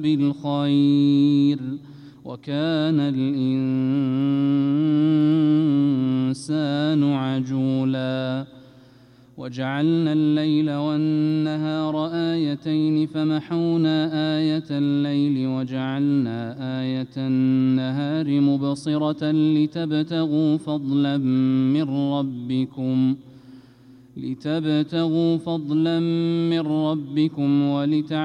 بالخير وكان الإنسان عجولا وجعلنا الليل والنهار آيتين فمحونا آية الليل وجعلنا آية النهار مبصرة لتبتغوا فضلا من ربكم